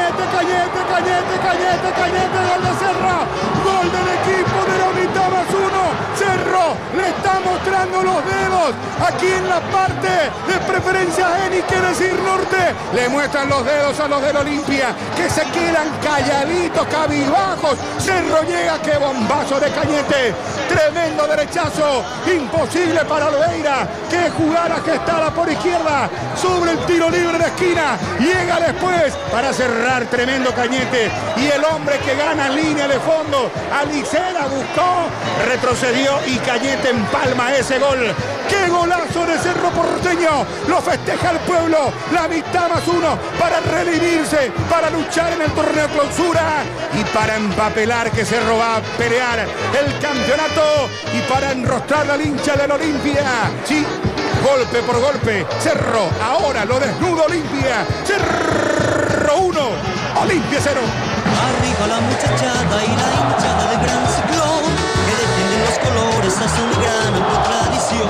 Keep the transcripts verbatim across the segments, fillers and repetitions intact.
Cañete, Cañete, Cañete, Cañete, Cañete, gol de Cerro, gol del equipo de la mitad más uno. Cerro le está mostrando los dedos aquí en la parte de preferencia Eni, que decir norte, le muestran los dedos a los del Olimpia, que se quedan calladitos, cabizbajos. Cerro llega, qué bombazo de Cañete, tremendo derechazo, imposible para Oliveira, que jugada gestada por izquierda sobre el tiro libre de esquina, llega después para cerrar, tremendo Cañete, y el hombre que gana en línea de fondo, Alicera buscó, retrocedió y Cañete empalma ese gol. ¡Qué golazo de Cerro Porteño! Lo festeja el pueblo, la mitad más uno, para redimirse, para luchar en el torneo clausura y para empapelar que Cerro va a pelear el campeonato y para enrostrar al hincha del Olimpia. Sí, golpe por golpe, Cerro ahora lo desnuda Olimpia. Cerro uno, Olimpia cero. Arriba la muchachada y la hinchada de gran ciclón, que defienden los colores azul y gran amplia tradición.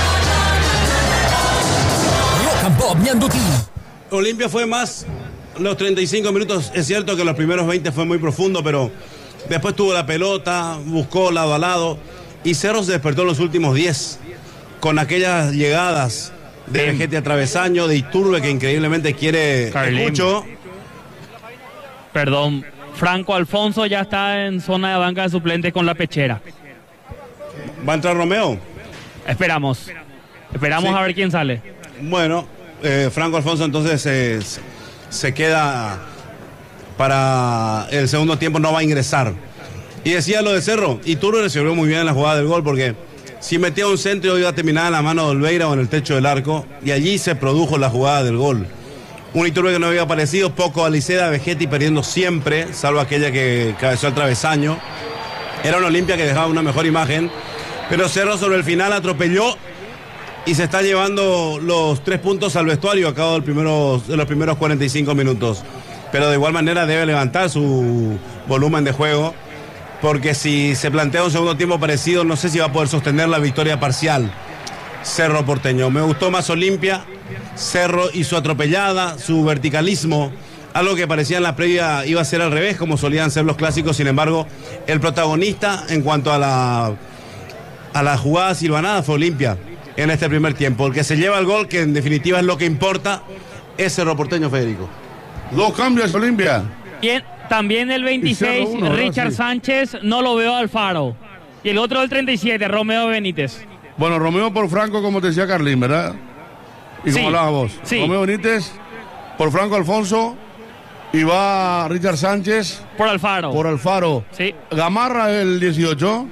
Rock and Pop Ñandutí. Olimpia fue más los treinta y cinco minutos. Es cierto que los primeros veinte fue muy profundo, pero después tuvo la pelota, buscó lado a lado y Cerro se despertó en los últimos diez con aquellas llegadas de Vegetti a travesaño, de Iturbe, que increíblemente quiere mucho. Perdón, Franco Alfonso ya está en zona de banca de suplentes con la pechera. ¿Va a entrar Romeo? Esperamos. Esperamos sí. A ver quién sale. Bueno, eh, Franco Alfonso entonces eh, se queda para el segundo tiempo, no va a ingresar. Y decía lo de Cerro, Iturbe recibió muy bien en la jugada del gol, porque si metía un centro iba a terminar en la mano de Oliveira o en el techo del arco, y allí se produjo la jugada del gol. Un Iturbe que no había aparecido, poco Aliceda, Vegetti perdiendo siempre, salvo aquella que cabezó al travesaño. Era una Olimpia que dejaba una mejor imagen, pero Cerro sobre el final atropelló y se está llevando los tres puntos al vestuario a cabo del primero, de los primeros cuarenta y cinco minutos. Pero de igual manera debe levantar su volumen de juego, porque si se plantea un segundo tiempo parecido, no sé si va a poder sostener la victoria parcial. Cerro Porteño. Me gustó más Olimpia, Cerro y su atropellada, su verticalismo, algo que parecía en la previa iba a ser al revés, como solían ser los clásicos. Sin embargo, el protagonista en cuanto a la, a la jugada silvanada fue Olimpia en este primer tiempo. El que se lleva el gol, que en definitiva es lo que importa, es Cerro Porteño, Federico. Dos cambios, Olimpia. Bien, también el veintiséis, uno, Richard sí. Sánchez, no lo veo Alfaro. Y el otro el treinta y siete, Romeo Benítez. Bueno, Romeo por Franco, como te decía Carlín, ¿verdad? Y como sí, hablabas vos. Sí. Romeo Benítez por Franco Alfonso. Y va Richard Sánchez. Por Alfaro. Por Alfaro. Sí. Gamarra el dieciocho.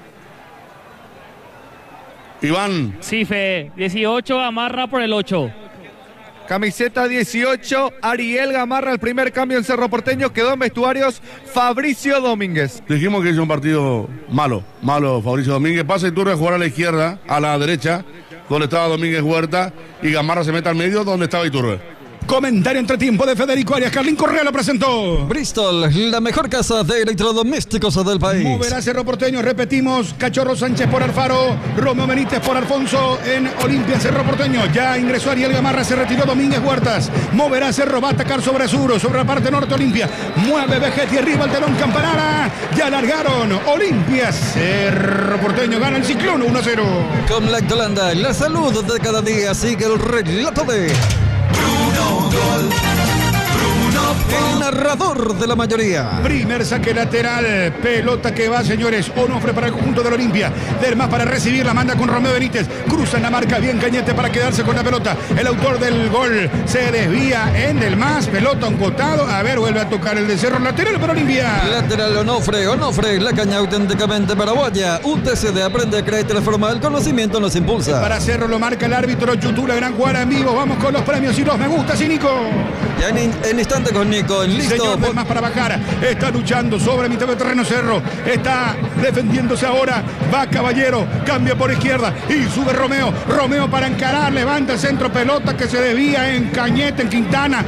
Iván. Sí, Fe. dieciocho, Gamarra por el ocho. Camiseta dieciocho, Ariel Gamarra, el primer cambio en Cerro Porteño, quedó en vestuarios Fabricio Domínguez. Dijimos que hizo un partido malo, malo Fabricio Domínguez. Pasa Iturbe a jugar a la izquierda, a la derecha, donde estaba Domínguez Huerta, y Gamarra se mete al medio donde estaba Iturbe. Comentario entre tiempo de Federico Arias. Carlín Correa lo presentó. Bristol, la mejor casa de electrodomésticos del país. Moverá Cerro Porteño, repetimos, Cachorro Sánchez por Alfaro, Romeo Benítez por Alfonso en Olimpia. Cerro Porteño, ya ingresó Ariel Gamarra, se retiró Domínguez Huertas. Moverá Cerro, va a atacar sobre Sur, sobre la parte norte Olimpia. Mueve Vegetti arriba el telón Campanara. Ya largaron Olimpia. Cerro Porteño gana el Ciclón uno a cero. Con Lactolanda, la salud de cada día sigue el relato de Bruno Gol, Bruno el narrador de la mayoría. Primer saque lateral, pelota que va, señores. Onofre para el conjunto del Olimpia. Dermas para recibir, la manda con Romeo Benítez. Cruza en la marca, bien Cañete para quedarse con la pelota. El autor del gol se desvía en Delmas. Pelota un costado. A ver, vuelve a tocar el de Cerro, lateral para Olimpia. Lateral Onofre, Onofre, la caña auténticamente paraguaya. U T C D aprende, cree, transforma, el conocimiento nos impulsa. Para Cerro lo marca el árbitro YouTube, la gran jugada en vivo. Vamos con los premios y los me gusta, sí, Nico. Ya en, en instante con Nico, listo. Señor Delmas para bajar, está luchando sobre mitad de terreno Cerro, está defendiéndose ahora, va Caballero, cambia por izquierda y sube Romeo, Romeo para encarar, levanta el centro, pelota que se desvía en Cañete, en Quintana,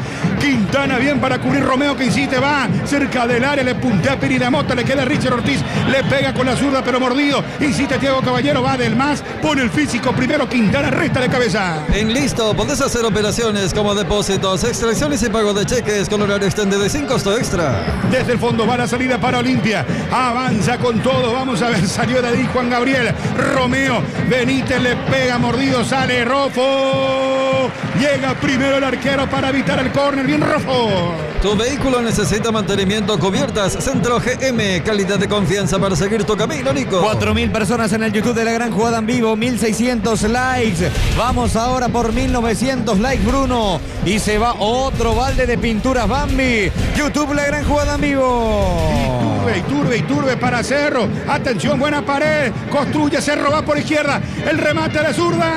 Quintana bien para cubrir. Romeo que insiste, va cerca del área, le puntea a Piridamota, le queda Richard Ortiz, le pega con la zurda pero mordido. Insiste Thiago Caballero, va del más, pone el físico primero. Quintana resta de cabeza. En Listo podés hacer operaciones como depósitos, extracciones y pago de cheques con horario extendido y sin costo extra. Desde el fondo va la salida para Olimpia. Avanza con todo. Vamos a ver, salió de ahí Juan Gabriel. Romeo Benítez le pega mordido, sale Rofo. Llega primero el arquero para evitar el córner. Bien Rofo. Tu vehículo necesita mantenimiento, cubiertas Centro G M, calidad de confianza para seguir tu camino, Nico. cuatro mil personas en el YouTube de La Gran Jugada en vivo, mil seiscientos likes. Vamos ahora por mil novecientos likes, Bruno. Y se va otro balde de pinturas Bambi. YouTube La Gran Jugada en vivo. Iturbe, Iturbe, Iturbe para Cerro. Atención, buena pared. Construye Cerro, va por izquierda. El remate a la zurda.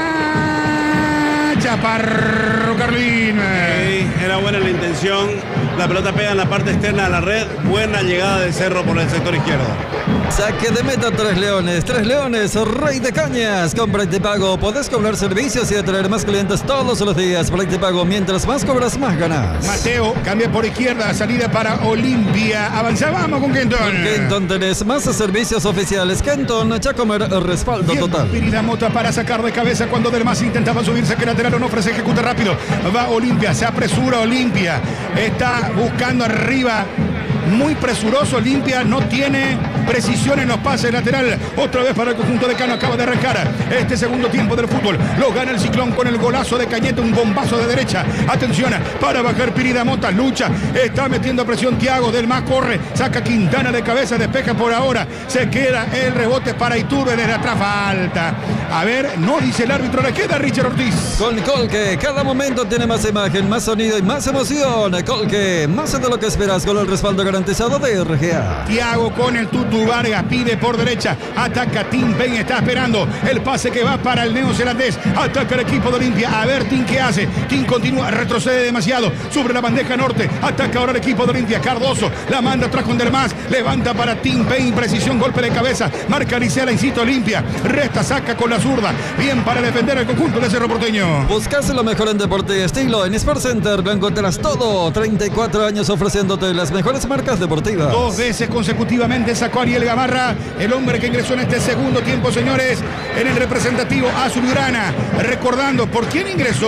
Chaparro Carlín. Sí, era buena la intención. La pelota pega en la parte externa de la red. Buena llegada de Cerro por el sector izquierdo. Saque de meta Tres Leones. Tres Leones, Rey de Cañas. Con Practipago podés cobrar servicios y atraer más clientes todos los días. Practipago, mientras más cobras, más ganas. Mateo cambia por izquierda. Salida para Olimpia. Avanzábamos con Kenton. Con Kenton tenés más servicios oficiales. Kenton, Chacomer, respaldo Bien, total. Piridamota para sacar de cabeza cuando Del Mas intentaba subirse, que lateral no ofrece, ejecuta rápido. Va Olimpia, se apresura Olimpia. Está buscando arriba. Muy presuroso Olimpia, no tiene precisión en los pases lateral. Otra vez para el conjunto de Cano, acaba de arrancar este segundo tiempo del fútbol. Lo gana el Ciclón con el golazo de Cañete, un bombazo de derecha. Atención, para bajar Piridamota, lucha, está metiendo presión Thiago, Del Mas corre, saca Quintana de cabeza, despeja por ahora. Se queda el rebote para Iturbe desde atrás, falta. A ver, no dice el árbitro, le queda Richard Ortiz. Con Colque, cada momento tiene más imagen, más sonido y más emoción. Colque, más de lo que esperas con el respaldo garantizado de R G A. Thiago con el Tutu Vargas, pide por derecha, ataca Tim Payne, está esperando el pase que va para el neozelandés, ataca el equipo de Olimpia. A ver Tim qué hace, Tim continúa, retrocede demasiado, sobre la bandeja norte, ataca ahora el equipo de Olimpia. Cardoso la manda atrás con Del Mas, levanta para Tim Payne, precisión, golpe de cabeza, marca Licea, insiste Olimpia, resta, saca con la zurda, bien para defender el conjunto de Cerro Porteño. Buscas lo mejor en deporte y estilo en Sport Center, lo encontrarás todo. treinta y cuatro años ofreciéndote las mejores marcas deportivas. Dos veces consecutivamente sacó Ariel Gamarra, el hombre que ingresó en este segundo tiempo, señores, en el representativo azulgrana. Recordando, ¿por quién ingresó?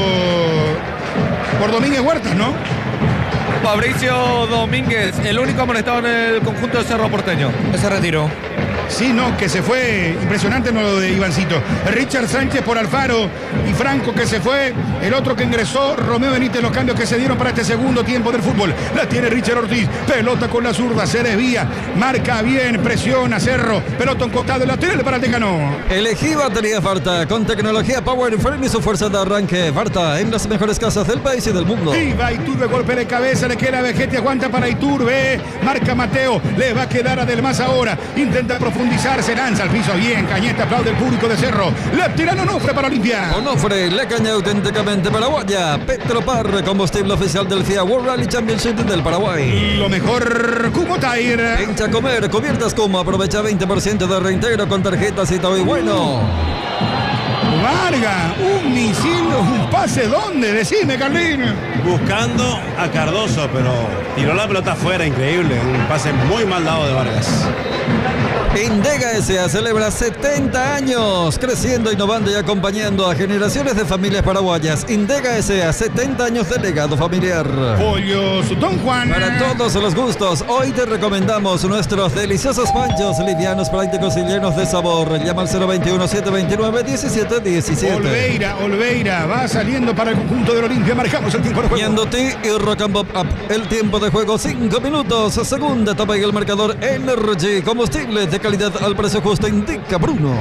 Por Domínguez Huertas, ¿no? Fabricio Domínguez, el único amonestado en el conjunto de Cerro Porteño. Se retiró. Sí, no, que se fue, impresionante no lo de Ivancito. Richard Sánchez por Alfaro y Franco que se fue, el otro que ingresó, Romeo Benítez, los cambios que se dieron para este segundo tiempo del fútbol. La tiene Richard Ortiz, pelota con la zurda, se desvía, marca bien, presiona Cerro, pelota en costado, lateral para el Tecano. Elegí batería Farta, con tecnología Power Frame y su fuerza de arranque. Farta, en las mejores casas del país y del mundo. Y va Iturbe, golpe de cabeza, le queda Vegete, aguanta para Iturbe, marca Mateo, le va a quedar a Del Mas ahora, intenta profundizar, se lanza al piso, bien, Cañete, aplaude el público de Cerro, le tiran Onofre para Olimpia. Onofre, la caña auténticamente paraguaya. Petropar, combustible oficial del F I A World Rally Championship del Paraguay. Lo mejor, Cumo Tire. En Chacomer, cubiertas Cumo, aprovecha veinte por ciento de reintegro con tarjetas y todo y bueno. Vargas, un misil, un pase, ¿dónde? Decime, Carlín. Buscando a Cardoso, pero tiró la pelota afuera, increíble. Un pase muy mal dado de Vargas. Indega S A celebra setenta años, creciendo, innovando y acompañando a generaciones de familias paraguayas. Indega S A, setenta años de legado familiar. Pollos Don Juan. Para todos los gustos, hoy te recomendamos nuestros deliciosos panchos, livianos, prácticos y llenos de sabor. Llama al cero veintiuno, setecientos veintinueve, diecisiete diecisiete. Olveira, Olveira, va saliendo para el conjunto del Olimpia. Marcamos el tiempo de juego. Ñandoti y Rock and Pop Up. El tiempo de juego, cinco minutos. Segunda etapa y el marcador Energy. Combustible de calidad al precio justo, indica Bruno.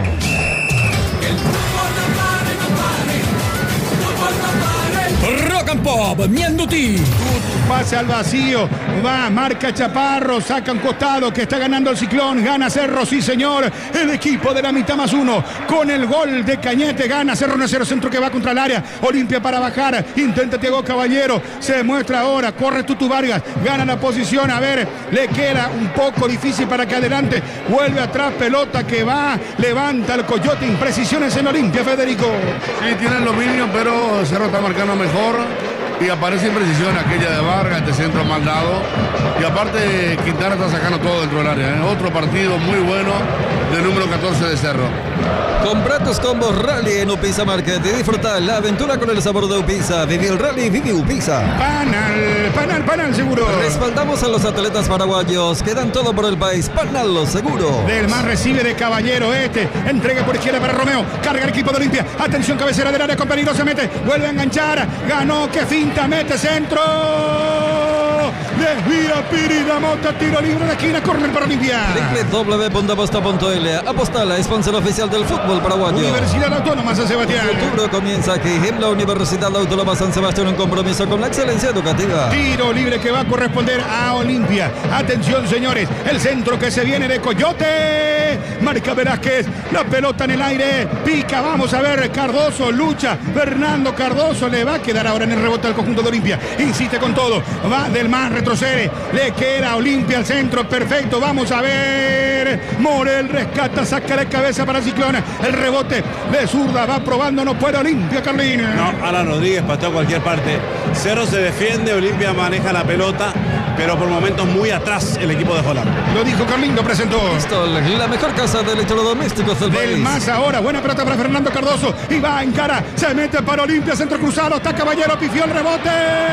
Rock and Pop, Ñandoti. Pase al vacío, va, marca Chaparro, saca un costado que está ganando el Ciclón, gana Cerro, sí señor, el equipo de la mitad más uno, con el gol de Cañete, gana Cerro, uno cero, centro que va contra el área, Olimpia para bajar, intenta Thiago Caballero, se muestra ahora, corre Tutu Vargas, gana la posición, a ver, le queda un poco difícil para que adelante, vuelve atrás, pelota que va, levanta el Coyote, imprecisiones en Olimpia, Federico. Sí, tiene el dominio, pero Cerro está marcando mejor. y aparece imprecisión aquella de Vargas, este centro mal dado. Y aparte Quintana está sacando todo dentro del área, ¿eh? Otro partido muy bueno del número catorce de Cerro. Compra tus combos Rally en Upisa Market y disfruta la aventura con el sabor de Upisa. Vive el Rally, vive Upisa. Panal, Panal, Panal Seguro. Respaldamos a los atletas paraguayos que dan todo por el país. Panal Seguro. Del más recibe de Caballero este. Entrega por izquierda para Romeo. Carga el equipo de Olimpia. Atención, cabecera del área con peligro. Se mete. Vuelve a enganchar. Ganó. Que finta. Mete centro. Desvía Piri, la mota, tiro libre de esquina, córner para Olimpia. doble u doble u doble u punto aposta punto l. Apostala, sponsor oficial del fútbol paraguayo. Universidad Autónoma San Sebastián. El futuro comienza aquí en la Universidad Autónoma San Sebastián, un compromiso con la excelencia educativa. Tiro libre que va a corresponder a Olimpia. Atención, señores, el centro que se viene de Coyote. Marca Velázquez, la pelota en el aire, pica, vamos a ver, Cardoso lucha, Fernando Cardoso le va a quedar ahora en el rebote al conjunto de Olimpia. Insiste con todo, va del más, retrocede, le queda Olimpia al centro, perfecto, vamos a ver. Morel rescata, saca la cabeza para Ciclón, el rebote de zurda, va probando, no puede Olimpia, Carlín. No, Alan Rodríguez pateó a cualquier parte. Cerro se defiende, Olimpia maneja la pelota, pero por momentos muy atrás el equipo de Holland. Lo dijo Carlín, lo presentó. Pistol, la mejor casa de electrodomésticos del, del país. Más ahora, buena pelota para Fernando Cardoso, y va en cara, se mete para Olimpia, centro cruzado, está Caballero, pifió el rebote,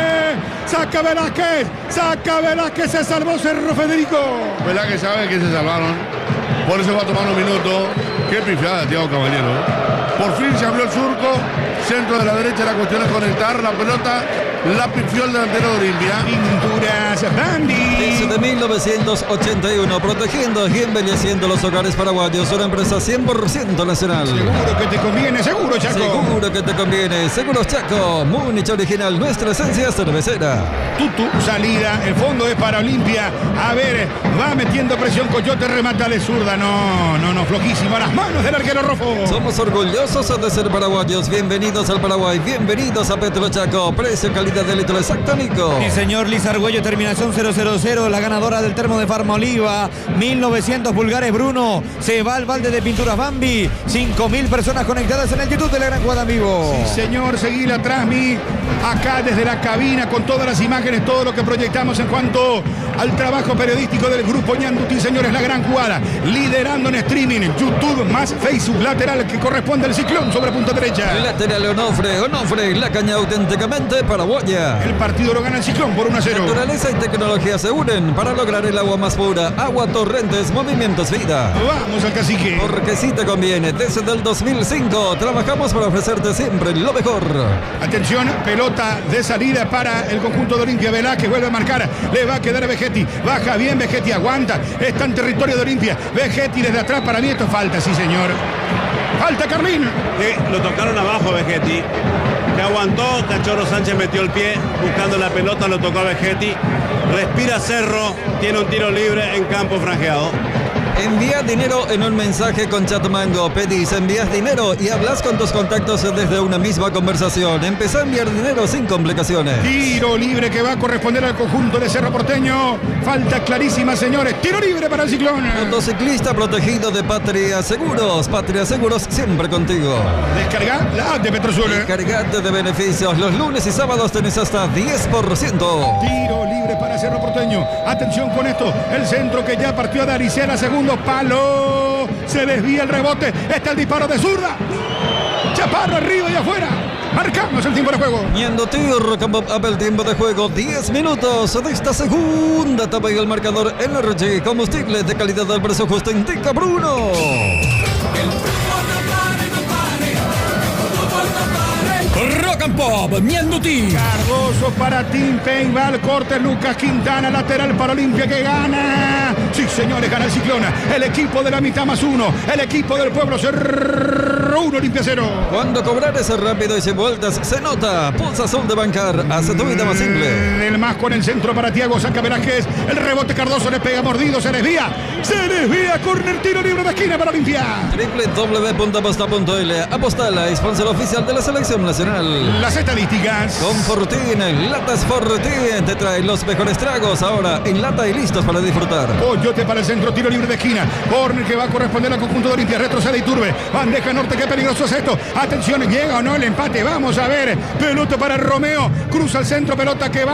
saca Velázquez, saca Velázquez, se salvó Cerro Federico. Velázquez sabe que se salvaron, por eso va a tomar un minuto. Qué pifiada, Thiago Caballero. Por fin se abrió el surco, centro de la derecha, la cuestión es conectar la pelota, la pifió el delantero de Olimpia. Pinturas Bandi. Desde mil novecientos ochenta y uno, protegiendo y embelleciendo los hogares paraguayos, una empresa cien por ciento nacional. Seguro que te conviene, seguro, Chaco. Seguro que te conviene, Seguros Chaco, Múnich original, nuestra esencia cervecera. Tutu, salida, el fondo es para Olimpia. A ver, va metiendo presión, Coyote remata de zurda. No, no, no, flojísimo a las manos del arquero Rofo. Somos orgullosos de ser paraguayos. Bienvenidos al Paraguay, bienvenidos a Petro Chaco. Precio, calidad de litro exacto, Nico. Sí, señor, Liz Argüello, terminación cero cero cero, la ganadora del termo de Farma Oliva, mil novecientos pulgares Bruno, se va al balde de pinturas Bambi, cinco mil personas conectadas en el YouTube de la Gran Jugada en Vivo. Sí, señor, seguir atrás, mi, acá desde la cabina con todas las imágenes, todo lo que proyectamos en cuanto al trabajo periodístico del grupo Ñanduti, señores, la Gran Jugada, liderando en streaming, YouTube más Facebook, lateral que corresponde al Ciclón sobre punta derecha. Lateral Onofre, Onofre, la caña auténticamente paraguaya. El partido lo gana el Ciclón por uno a cero. Naturaleza y tecnología se unen para lograr el agua más pura. Agua Torrentes, Movimientos Vida. Vamos al cacique. Porque si te conviene, desde el dos mil cinco trabajamos para ofrecerte siempre lo mejor. Atención, pelota de salida para el conjunto de Olimpia. Velázquez vuelve a marcar, le va a quedar a Vegetti, baja bien Vegetti, aguanta, está en territorio de Olimpia. Vegetti desde atrás, para mí esto falta, sí señor. Falta, Carlín. Eh, lo tocaron abajo Vegetti, que aguantó, Cachorro Sánchez metió el pie buscando la pelota, lo tocó a Vegetti. Respira Cerro, tiene un tiro libre en campo franjeado. Envía dinero en un mensaje con Chatmango. Pedís, envías dinero y hablas con tus contactos desde una misma conversación. Empezá a enviar dinero sin complicaciones. Tiro libre que va a corresponder al conjunto de Cerro Porteño. Falta clarísima, señores. Tiro libre para el Ciclón. Motociclista protegido de Patria Seguros. Patria Seguros siempre contigo. Descarga la app de Petrosur. Descargate de beneficios. Los lunes y sábados tenés hasta diez por ciento. Tiro libre para Cerro Porteño. Atención con esto. El centro que ya partió de Aricela. Segundo palo. Se desvía el rebote. Está el disparo de zurda. Chaparro arriba y afuera. Marcamos el tiempo de juego. Ñanduti, Rocambop, el tiempo de juego. diez minutos de esta segunda etapa y el marcador Energy. Combustible de calidad del precio justo. Indica Bruno. Rock and Pop, Ñanduti. Cardoso para Tim Payne, va al corte Lucas Quintana, lateral para Olimpia que gana. Sí, señores, gana el Ciclona. El equipo de la mitad más uno. El equipo del pueblo Cerro uno, Olimpia cero. Cuando cobrar ese rápido y sin vueltas se nota. Pulsa Sol de Bancar, hace tu vida más simple. El más con el centro para Thiago, saca Velázquez. El rebote Cardoso le pega mordido, se desvía. Se desvía, corner, tiro libre de esquina para Olimpia. doble u doble u doble u punto aposta punto l. Apostala, sponsor oficial de la selección nacional. Las estadísticas. Con Fortín, Latas Fortín te trae los mejores tragos ahora en lata y listos para disfrutar. Coyote para el centro, tiro libre de esquina. Corner que va a corresponder al conjunto de Olimpia. Retrocede Iturbe. Bandeja norte, qué peligroso es esto. Atención, llega o no el empate. Vamos a ver. Pelota para Romeo. Cruza el centro, pelota que va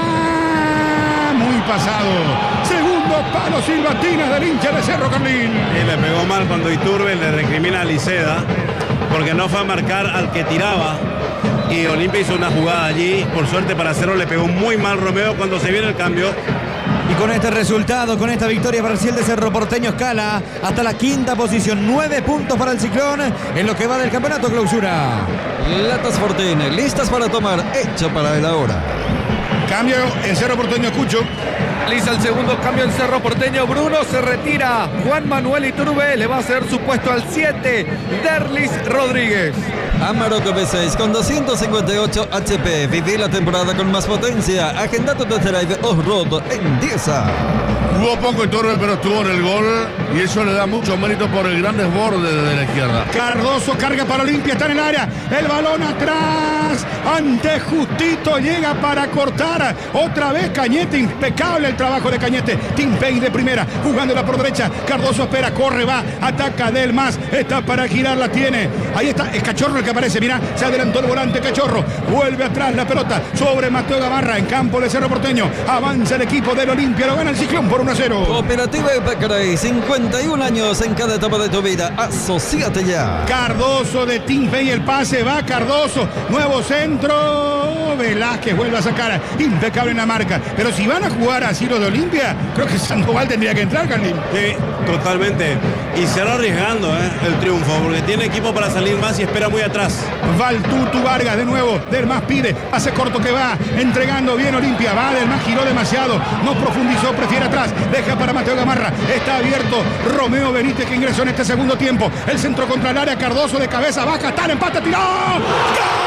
muy pasado. Segundo palo, silbatinas del hincha de Cerro Carlín. Y le pegó mal cuando Iturbe le recrimina a Liceda porque no fue a marcar al que tiraba. Y Olimpia hizo una jugada allí. Por suerte para Cerro le pegó muy mal Romeo cuando se viene el cambio. Y con este resultado, con esta victoria parcial de Cerro Porteño, escala hasta la quinta posición. Nueve puntos para el Ciclón en lo que va del campeonato clausura. Latas Fortín, listas para tomar, hecho para el ahora. Cambio en Cerro Porteño, Cucho. Realiza el segundo cambio en Cerro Porteño. Bruno se retira. Juan Manuel Iturbe le va a ceder su puesto al siete. Derlis Rodríguez. Amarok V seis con doscientos cincuenta y ocho H P. Viví la temporada con más potencia. Agenda tu test drive off-road en Dieza. Jugó poco Iturbe, pero estuvo en el gol. Y eso le da mucho mérito por el gran desborde de la izquierda. Cardoso carga para Olimpia, está en el área. El balón atrás. Ante Justito llega para cortar. Otra vez Cañete, impecable el trabajo de Cañete. Timpey de primera, jugándola por derecha. Cardoso espera, corre, va, ataca del más. Está para girar, la tiene. Ahí está el Cachorro el que aparece. Mira, se adelantó el volante Cachorro. Vuelve atrás la pelota sobre Mateo Gamarra en campo de Cerro Porteño. Avanza el equipo del Olimpia, lo gana el Ciclón por uno a cero. Cooperativa Epacray, cincuenta y un años en cada etapa de tu vida. Asociate ya. Cardoso de Timpey, el pase va Cardoso. Nuevo centro. Velázquez vuelve a sacar. Impecable en la marca. Pero si van a jugar así los de Olimpia, creo que Sandoval tendría que entrar, Carlín. Sí, totalmente. Y se va arriesgando ¿eh? el triunfo, porque tiene equipo para salir más y espera muy atrás. Valtutu Vargas de nuevo. Del más pide. Pase corto que va. Entregando bien Olimpia. Va, Del más giró demasiado. No profundizó, prefiere atrás. Deja para Mateo Gamarra. Está abierto Romeo Benítez, que ingresó en este segundo tiempo. El centro contra el área. Cardoso de cabeza baja. Está el empate. ¡Tiró! ¡Gol!